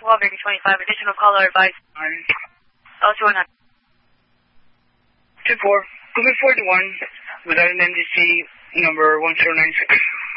Baby 25, additional caller advice. Also on 2-4, Cooper 41, without an NDC number 1096.